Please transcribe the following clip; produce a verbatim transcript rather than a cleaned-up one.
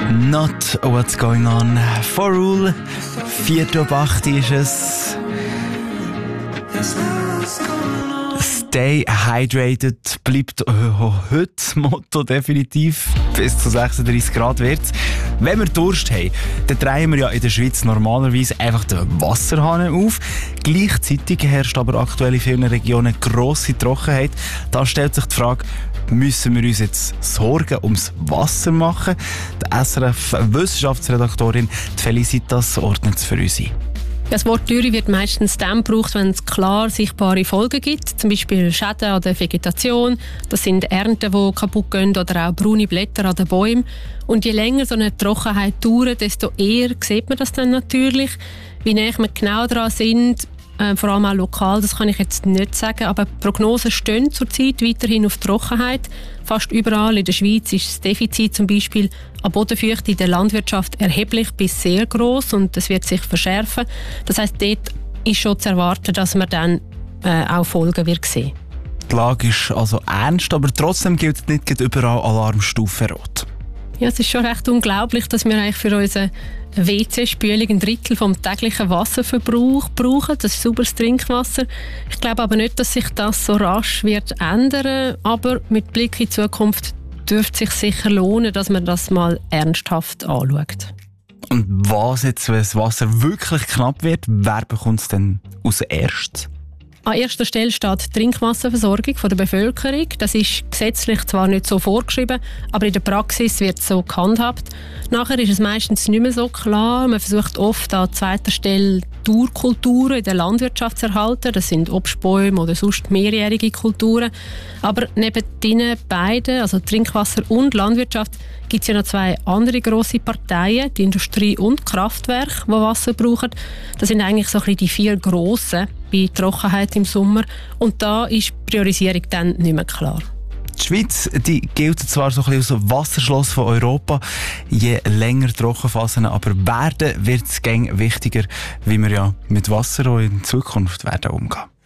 Not what's going on. For Rule, vier ab acht ist es. Stay hydrated bleibt oh, heute das Motto definitiv. Bis zu sechsunddreissig Grad wird's. Wenn wir Durst haben, dann drehen wir ja in der Schweiz normalerweise einfach den Wasserhahn auf. Gleichzeitig herrscht aber aktuell in vielen Regionen grosse Trockenheit. Da stellt sich die Frage, müssen wir uns jetzt Sorgen ums Wasser machen? Die S R F-Wissenschaftsredaktorin Felicitas ordnet es für uns ein. Das Wort Dürre wird meistens dann gebraucht, wenn es klar sichtbare Folgen gibt, zum Beispiel Schäden an der Vegetation, das sind Ernten, die kaputt gehen oder auch braune Blätter an den Bäumen. Und je länger so eine Trockenheit dauert, desto eher sieht man das dann natürlich. Wie nah wir genau dran sind, äh, vor allem auch lokal, das kann ich jetzt nicht sagen, aber die Prognosen stehen zurzeit weiterhin auf Trockenheit. Fast überall in der Schweiz ist das Defizit zum Beispiel an Bodenfeuchte in der Landwirtschaft erheblich bis sehr gross und das wird sich verschärfen. Das heisst, dort ist schon zu erwarten, dass man dann äh, auch Folgen wird sehen. Die Lage ist also ernst, aber trotzdem gilt nicht überall Alarmstufe Rot. Ja, es ist schon recht unglaublich, dass wir eigentlich für unsere W C-Spülung ein Drittel vom täglichen Wasserverbrauch brauchen. Das ist sauberes Trinkwasser. Ich glaube aber nicht, dass sich das so rasch wird ändern. Aber mit Blick in die Zukunft dürfte es sich sicher lohnen, dass man das mal ernsthaft anschaut. Und was jetzt, wenn das Wasser wirklich knapp wird, wer bekommt es denn als erstes? An erster Stelle steht die Trinkwasserversorgung der Bevölkerung. Das ist gesetzlich zwar nicht so vorgeschrieben, aber in der Praxis wird es so gehandhabt. Nachher ist es meistens nicht mehr so klar. Man versucht oft an zweiter Stelle Dauerkulturen in der Landwirtschaft zu erhalten. Das sind Obstbäume oder sonst mehrjährige Kulturen. Aber neben diesen beiden, also Trinkwasser und Landwirtschaft, gibt es ja noch zwei andere grosse Parteien, die Industrie und Kraftwerke, die Wasser brauchen. Das sind eigentlich so ein bisschen die vier grossen bei Trockenheit im Sommer. Und da ist die Priorisierung dann nicht mehr klar. Die Schweiz die gilt zwar so ein bisschen als Wasserschloss von Europa, je länger Trockenphasen aber werden, wird es gäng wichtiger, wie wir ja mit Wasser auch in Zukunft werden umgehen.